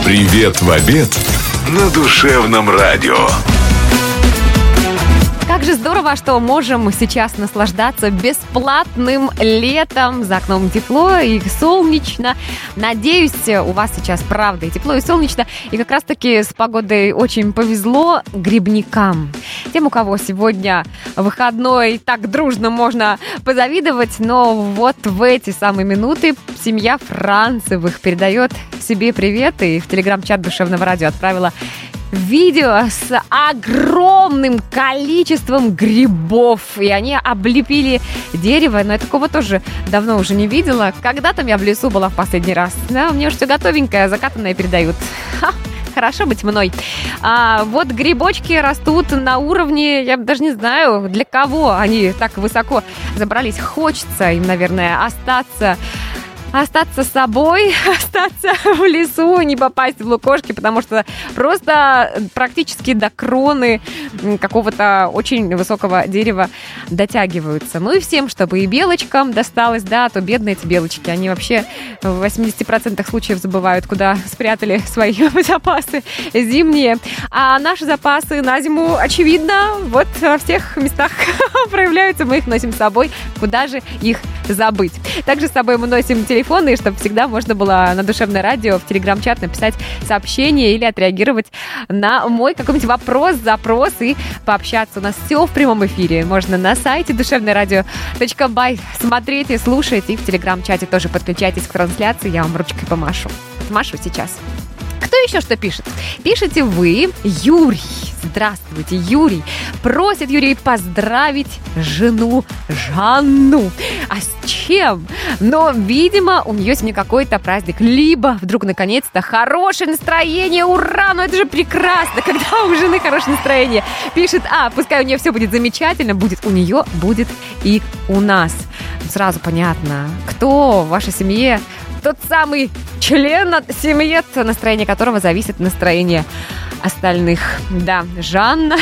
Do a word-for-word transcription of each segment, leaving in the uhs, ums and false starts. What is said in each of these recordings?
Привет в обед на Душевном радио. Как же здорово, что можем сейчас наслаждаться бесплатным летом. За окном тепло и солнечно. Надеюсь, у вас сейчас правда и тепло, и солнечно. И как раз-таки с погодой очень повезло грибникам. Тем, у кого сегодня выходной, так дружно можно позавидовать. Но вот в эти самые минуты семья Францевых передает себе привет. И в телеграм-чат Душевного радио отправила видео с огромным количеством грибов. И они облепили дерево. Но я такого тоже давно уже не видела. Когда-то я в лесу была в последний раз. Да, мне уже все готовенькое, закатанное передают. Ха! Хорошо быть мной. А вот грибочки растут на уровне, я даже не знаю, для кого они так высоко забрались. Хочется им, наверное, остаться... Остаться с собой, остаться в лесу, не попасть в лукошки, потому что просто практически до кроны какого-то очень высокого дерева дотягиваются. Ну и всем, чтобы и белочкам досталось, да, а то бедные эти белочки, они вообще в восемьдесят процентов случаев забывают, куда спрятали свои запасы зимние. А наши запасы на зиму, очевидно, вот во всех местах проявляются, мы их носим с собой, куда же их забыть. Также с собой мы носим телефон, и чтобы всегда можно было на Душевное радио в телеграм-чат написать сообщение или отреагировать на мой какой-нибудь вопрос, запрос и пообщаться. У нас все в прямом эфире. Можно на сайте душевное радио точка бай смотреть и слушать. И в телеграм-чате тоже подключайтесь к трансляции. Я вам ручкой помашу. Машу сейчас. Кто еще что пишет? Пишите вы, Юрий. Здравствуйте, Юрий. Просит Юрий поздравить жену Жанну. А с чем? Но, видимо, у нее сегодня какой-то праздник. Либо вдруг, наконец-то, хорошее настроение. Ура! Ну это же прекрасно, когда у жены хорошее настроение. Пишет, а, пускай у нее все будет замечательно. Будет у нее, будет и у нас. Сразу понятно, кто в вашей семье тот самый член семьи, настроение которого зависит от настроения остальных. Да, Жанна,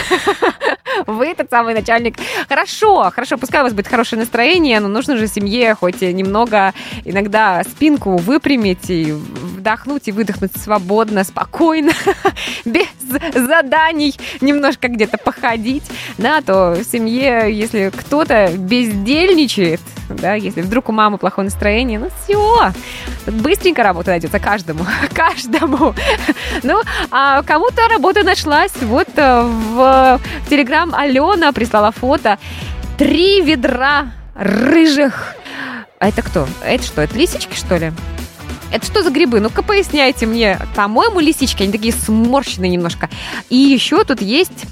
вы тот самый начальник. Хорошо, хорошо, пускай у вас будет хорошее настроение, но нужно же семье хоть немного иногда спинку выпрямить и вдохнуть и выдохнуть свободно, спокойно, без заданий, немножко где-то походить. Да, то в семье, если кто-то бездельничает, да, если вдруг у мамы плохое настроение, ну все, быстренько работа найдется каждому, каждому. Ну, а кому-то работа нашлась. Вот в Телеграм Алена прислала фото. Три ведра рыжих. А это кто? Это что, это лисички, что ли? Это что за грибы? Ну-ка, поясняйте мне. По-моему, лисички, они такие сморщенные немножко. И еще тут есть...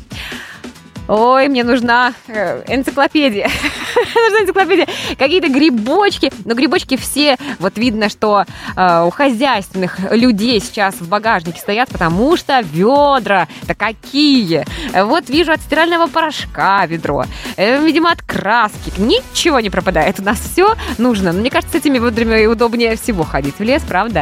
Ой, мне нужна э, энциклопедия. Нужна энциклопедия. Какие-то грибочки. Но грибочки все, вот видно, что э, у хозяйственных людей сейчас в багажнике стоят, потому что ведра-то какие. Вот вижу от стирального порошка ведро. Э, видимо, от краски. Ничего не пропадает. У нас все нужно. Но мне кажется, с этими ведрами удобнее всего ходить в лес, правда?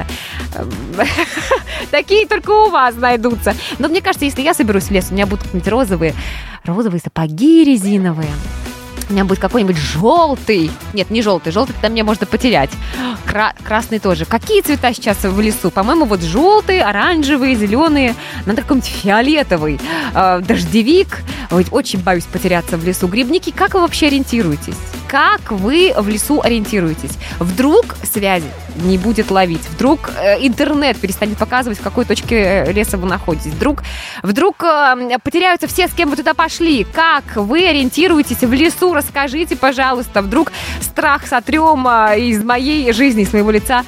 Такие только у вас найдутся. Но мне кажется, если я соберусь в лес, у меня будут какие-нибудь розовые розовые сапоги резиновые. У меня будет какой-нибудь желтый. Нет, не желтый. Желтый там мне можно потерять. Кра- красный тоже. Какие цвета сейчас в лесу? По-моему, вот желтые, оранжевые, зеленые. Надо какой-нибудь фиолетовый. Э, дождевик. Ой, очень боюсь потеряться в лесу. Грибники, как вы вообще ориентируетесь? Как вы в лесу ориентируетесь? Вдруг связи не будет ловить? Вдруг э, интернет перестанет показывать, в какой точке леса вы находитесь? Вдруг, вдруг э, потеряются все, с кем вы туда пошли? Как вы ориентируетесь в лесу? Расскажите, пожалуйста. Вдруг страх сотрем э, из моей жизни, из моего лица,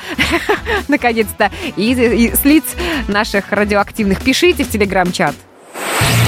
наконец-то, и, и с лиц наших радиоактивных. Пишите в телеграм-чат.